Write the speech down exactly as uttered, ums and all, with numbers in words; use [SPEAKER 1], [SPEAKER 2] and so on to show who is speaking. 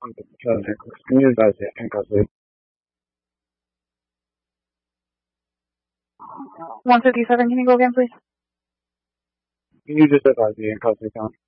[SPEAKER 1] Can you advise the incarcerate?
[SPEAKER 2] one fifty-seven, can you go again, please?
[SPEAKER 1] Can you just advise the incarcerate count?